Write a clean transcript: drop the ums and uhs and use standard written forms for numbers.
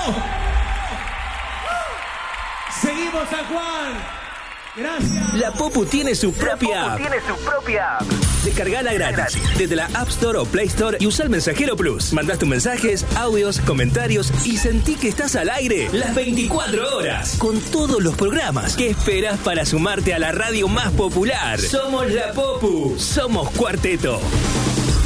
Seguimos a Juan. Gracias. La Popu tiene su propia app. Descargala gratis desde la App Store o Play Store y usa el Mensajero Plus. Mandás tus mensajes, audios, comentarios y sentí que estás al aire las 24 horas con todos los programas. ¿Qué esperas para sumarte a la radio más popular? Somos la Popu, somos Cuarteto.